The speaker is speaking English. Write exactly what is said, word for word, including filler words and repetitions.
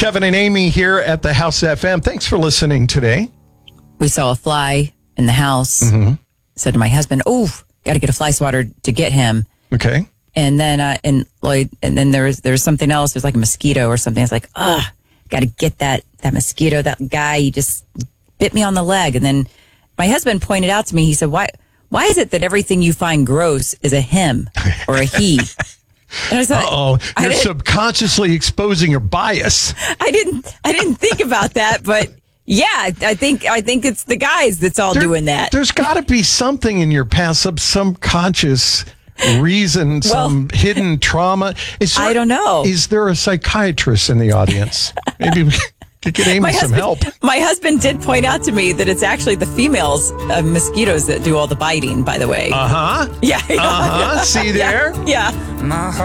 Kevin and Amy here at the House F M. Thanks for listening today. We saw a fly in the house. Mm-hmm. Said to my husband, "Oh, got to get a fly swatter to get him." Okay. And then, uh, and Lloyd, and then there was there was something else. There's like a mosquito or something. It's like, ah, got to get that that mosquito. That guy, he just bit me on the leg. And then my husband pointed out to me. He said, "Why why is it that everything you find gross is a him or a he?" And I was like, Uh-oh, I you're didn't- subconsciously exposing your bias. I didn't I didn't think about that, but yeah, I think I think it's the guys that's all There- doing that. There's got to be something in your past, some subconscious reason, some hidden trauma. Is there, I don't know. Is there a psychiatrist in the audience? Maybe we could get Amy My some husband, help. my husband did point out to me that it's actually the females of mosquitoes that do all the biting, by the way. Uh huh. yeah. Uh huh. See there? Yeah. yeah.